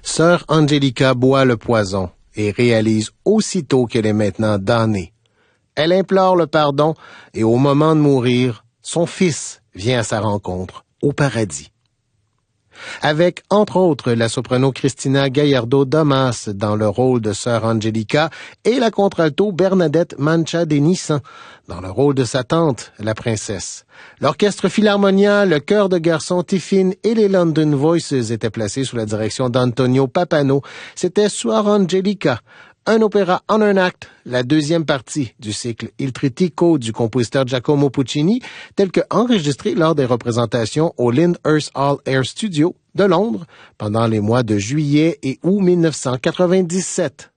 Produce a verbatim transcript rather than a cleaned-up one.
Sœur Angelica boit le poison et réalise aussitôt qu'elle est maintenant damnée. Elle implore le pardon et au moment de mourir, son fils vient à sa rencontre au paradis. Avec, entre autres, la soprano Christina Gallardo-Damas dans le rôle de Sœur Angelica et la contralto Bernadette Mancha-Denissan dans le rôle de sa tante, la princesse. L'orchestre Philharmonia, le chœur de garçons Tiffin et les London Voices étaient placés sous la direction d'Antonio Papano. C'était Suor Angelica, un opéra en un acte, la deuxième partie du cycle Il Trittico du compositeur Giacomo Puccini, tel que enregistré lors des représentations au Lyndhurst Hall Air Studio de Londres pendant les mois de juillet et août mille neuf cent quatre-vingt-dix-sept.